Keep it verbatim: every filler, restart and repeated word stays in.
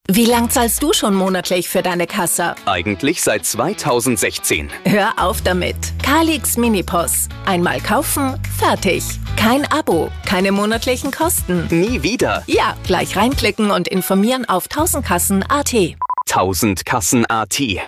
Wie lang zahlst du schon monatlich für deine Kassa? Eigentlich seit zweitausendsechzehn. Hör auf damit. Calix Minipos. Einmal kaufen, fertig. Kein Abo, keine monatlichen Kosten. Nie wieder. Ja, gleich reinklicken und informieren auf tausend Kassen Punkt A T. tausend Kassen Punkt A T.